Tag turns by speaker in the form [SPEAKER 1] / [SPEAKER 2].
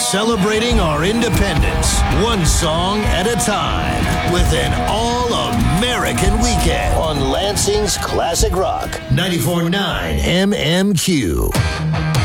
[SPEAKER 1] celebrating our independence, one song at a time, with an all-American weekend on Lansing's Classic Rock, 94.9 MMQ.